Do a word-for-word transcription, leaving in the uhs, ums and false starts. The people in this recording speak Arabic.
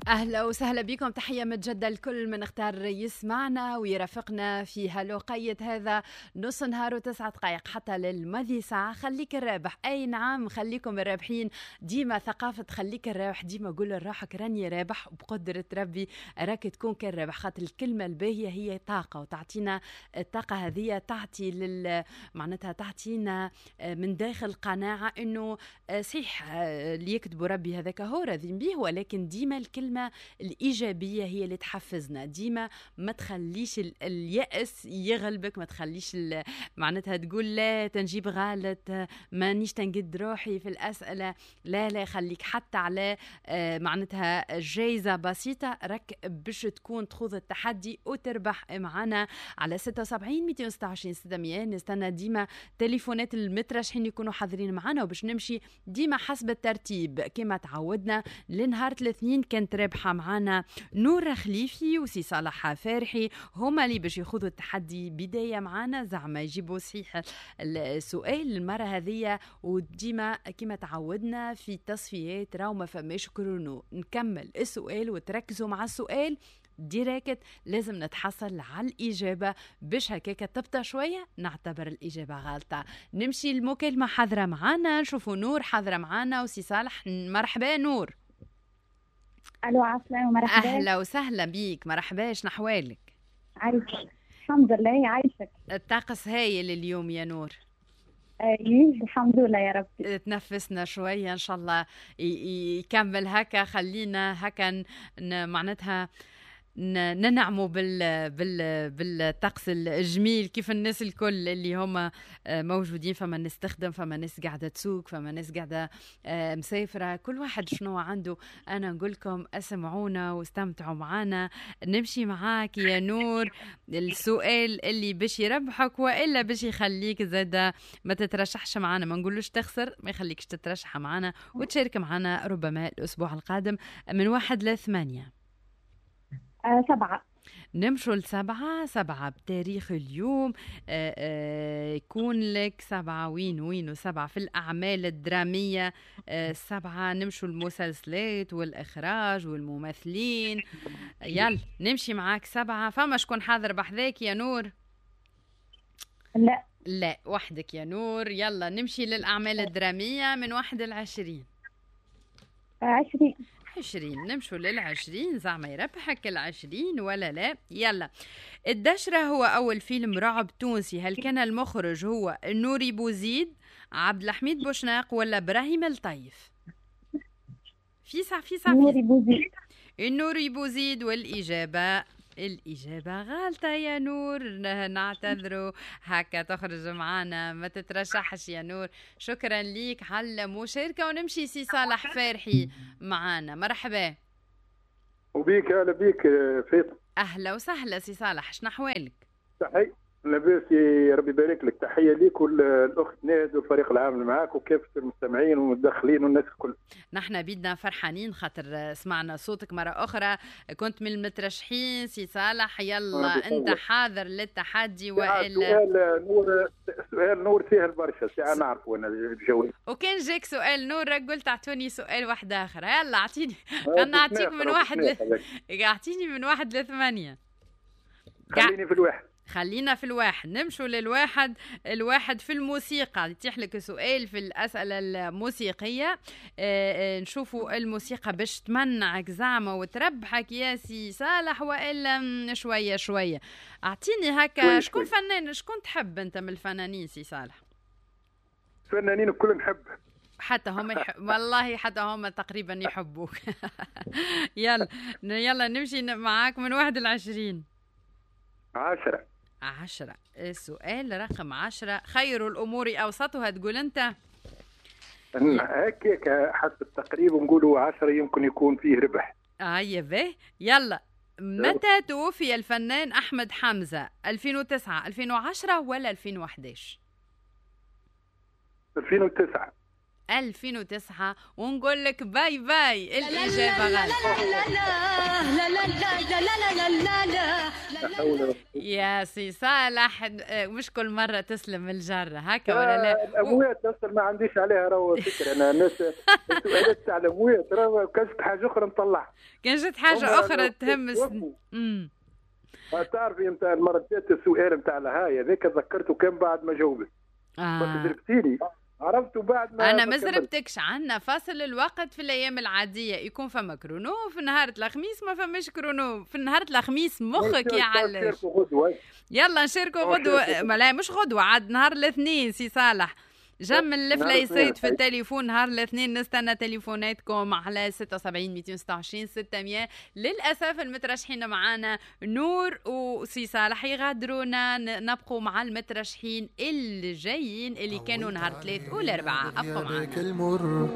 أهلا وسهلا بكم، تحية متجدة لكل من اختار يسمعنا ويرافقنا في هالوقية هذا نص نهار وتسعة دقائق حتى للماضي ساعة. خليك الرابح، أي نعم خليكم الرابحين. ديما ثقافة خليك الرابح، ديما قول لروحك راني رابح وبقدرة ربي راك تكون كالرابح، خاطر الكلمة الباهية هي طاقة وتعطينا الطاقة هذه، تعطي لل معناتها تعطينا من داخل قناعة إنه صحيح اللي يكتبوا ربي هذاك هو راضين به، ولكن ديما الكلمة الإيجابية هي اللي تحفزنا. ديما ما تخليش اليأس يغلبك، ما تخليش معناتها تقول لا تنجيب غلط، مانيش تنقد روحي في الأسئلة، لا لا خليك حتى على معناتها جايزة بسيطة رك باش تكون تخوض التحدي وتربح معنا على ستة وسبعين مئتين وستة وعشرين ستمية. نستنى ديما تليفونات المترشحين يكونوا حاضرين معنا، وباش نمشي ديما حسب الترتيب كما تعودنا. لنهار الاثنين كانت رابحة معنا نور خليفي وسي صالح فارحي، هما اللي باش يخوضوا التحدي بداية معنا، زعما يجيبوا صحيح السؤال المرة هذه. وديما كما تعودنا في التصفيات راو ما فماش كرونو، نكمل السؤال وتركزوا مع السؤال ديريكت، لازم نتحصل على الإجابة باش هكاك تبطأ شوية نعتبر الإجابة غلطة. نمشي المكالمة حاضرة معنا، نشوفوا نور حاضرة معنا وسي صالح. مرحبا نور. الو عسلامة، مرحبا. اهلا وسهلا بيك، مرحبا. شنو احوالك؟ عايشك الحمد لله. عايشك. الطقس هايل اليوم يا نور. ايه الحمد لله يا ربي. تنفسنا شويه ان شاء الله يكمل هكا، خلينا هكا معناتها ننعموا بال بال بالطقس الجميل كيف الناس الكل اللي هم موجودين. فما نستخدم، فما ناس قاعده تسوق، فما ناس قاعده مسافره، كل واحد شنو عنده. انا نقول لكم اسمعونا واستمتعوا معنا. نمشي معاك يا نور السؤال اللي باش يربحك والا باش يخليك زاده ما تترشحش معنا، ما نقولوش تخسر، ما يخليكش تترشح معنا وتشارك معنا ربما الاسبوع القادم من واحد لثمانية. آه سبعة. نمشوا لسبعة. سبعة بتاريخ اليوم. آه آه يكون لك سبعة وين وين وسبعة في الأعمال الدرامية. آه سبعة نمشوا المسلسلات والإخراج والممثلين. يلا نمشي معاك سبعة. فما شكون حاضر بحذاك يا نور؟ لا لا وحدك يا نور. يلا نمشي للأعمال الدرامية من واحد العشرين. آه عشرين. عشرين نمشوا للعشرين، زعما يربحك العشرين ولا لا؟ يلا. الدشرة هو أول فيلم رعب تونسي، هل كان المخرج هو نوري بوزيد، عبد الحميد بوشناق، ولا إبراهيم الطيف؟ في ساعة في ساعة نوري بوزيد. نوري بوزيد، والإجابة الإجابة غلطة يا نور. نعتذروا، هكا تخرج معانا، ما تترشحش يا نور. شكرا ليك على المشاركة. ونمشي سي صالح فارحي معانا. مرحبا. وبيك. أهلا بيك فيصل. أهلا وسهلا سي صالح، شنو أحوالك؟ تحية لاباس يا ربي يبارك لك. تحية ليك والأخت ناد والفريق العامل معاك وكافة المستمعين والمتدخلين والناس الكل. نحن بيدنا فرحانين خاطر سمعنا صوتك مرة أخرى، كنت من المترشحين سي صالح. يلا أنت حاضر للتحدي وإلا؟ سؤال نور، سؤال نور سهل برشا، ساعة نعرفه أنا الجواب. وكان جاك سؤال نور قلت أعطوني سؤال واحد آخر. يلا أعطيني، أنا أعطيك من واحد ل... أعطيني من واحد لثمانية. خليني في الواحد. خلينا في الواحد. نمشوا للواحد. الواحد في الموسيقى، يتيح لك سؤال في الأسئلة الموسيقية. اه نشوفوا الموسيقى باش تمنعك زعما وتربحك يا سي صالح وإلا شوية شوية. أعطيني هكا شكون فنان، شكون تحب أنت من الفنانين سي صالح؟ فنانين الكل نحب، حتى هم يحب... والله حتى هم تقريبا يحبوك. يلا يلا نمشي معاك من واحد العشرين. عشرة. عشرة. السؤال رقم عشرة. خير الأمور أوسطها، تقول أنت؟ هكاك حسب التقريب نقولوا عشرة يمكن يكون فيه ربح. آه يبه. يلا. متى توفي الفنان أحمد حمزة؟ ألفين وتسعة، ألفين وعشرة، ولا ألفين وإحدى عشر؟ ألفين وتسعة. ألفين وتسعة ونقول لك باي باي. الإجابة غلط. يا سي صالح مش كل مرة تسلم الجرة هكا ولا لا؟ الأموات أصلا ما عنديش عليها راهو فكرة. أنا الناس سؤالات تاع الأموات راهو كان جت حاجة أخرى نطلعها. كان جت حاجة أخرى تهم. امم تعرفي أنت المرة اللي فاتت السؤال نتاع الهاي هذاك ذكرته كان بعد ما جاوبت. آه. بس ضربتيني عرفت بعد ما انا ما زربتكش. عنا فاصل الوقت في الايام العاديه يكون فما كرونو، في نهار الخميس ما فماش كرونو. في نهار الخميس مخك يعلش. يلا نشاركوا غدوه، لا مش غدوه، عاد نهار الاثنين. سي صالح جمل الفليسيت في التليفون نهار الاثنين. نستنى تليفوناتكم على ستة وسبعين مئتين وستة وعشرين ستمية. للأسف المترشحين معانا نور وسي صالح يغادرونا. نبقوا مع المترشحين اللي جايين اللي كانوا نهار ثلاث والأربعة. أبقوا معانا.